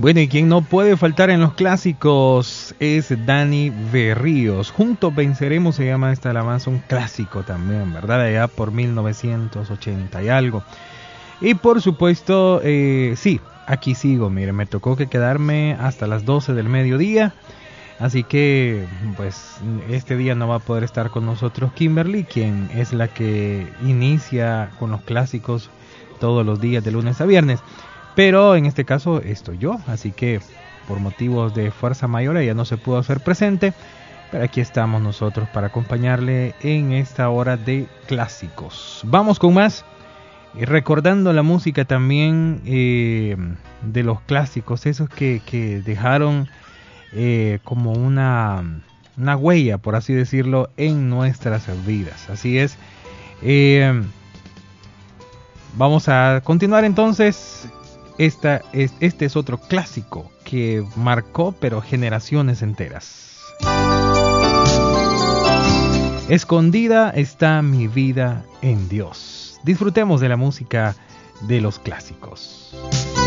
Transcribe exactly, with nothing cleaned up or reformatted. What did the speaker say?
Bueno, y quien no puede faltar en los clásicos es Dani Berríos. Juntos venceremos se llama esta alabanza, un clásico también, ¿verdad? Allá por mil novecientos ochenta y algo. Y por supuesto, eh, sí, aquí sigo, mire, me tocó que quedarme hasta las doce del mediodía. Así que, pues, este día no va a poder estar con nosotros Kimberly, quien es la que inicia con los clásicos todos los días de lunes a viernes. Pero en este caso estoy yo, así que por motivos de fuerza mayor ella no se pudo hacer presente, pero aquí estamos nosotros para acompañarle en esta hora de clásicos. Vamos con más, y recordando la música también eh, de los clásicos, esos que, que dejaron eh, como una, una huella, por así decirlo, en nuestras vidas. Así es, eh, vamos a continuar entonces. Esta es, este es otro clásico que marcó pero generaciones enteras. Escondida está mi vida en Dios. Disfrutemos de la música de los clásicos.